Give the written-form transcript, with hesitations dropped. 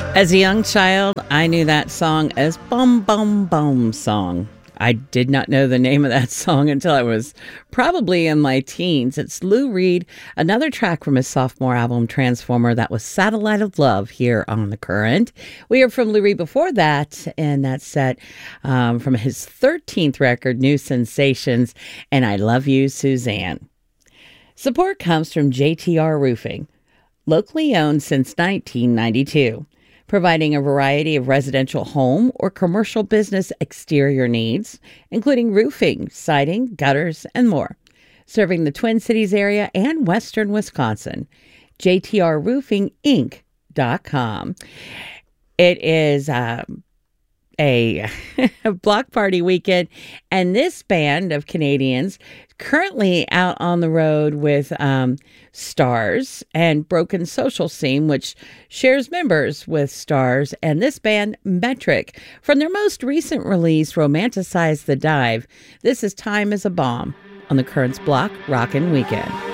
As a young child, I knew that song as Bum Bum Bum Song. I did not know the name of that song until I was probably in my teens. It's Lou Reed, another track from his sophomore album, Transformer. That was Satellite of Love here on The Current. We heard from Lou Reed before that, and that set from his 13th record, New Sensations, and I Love You, Suzanne. Support comes from JTR Roofing, locally owned since 1992. Providing a variety of residential home or commercial business exterior needs, including roofing, siding, gutters, and more. Serving the Twin Cities area and western Wisconsin. JTRRoofingInc.com. It is a block party weekend, and this band of Canadians currently out on the road with Stars and Broken Social Scene, which shares members with Stars, and this band Metric. From their most recent release, Romanticize the Dive, this is Time is a Bomb on the Current's Block Rockin' Weekend.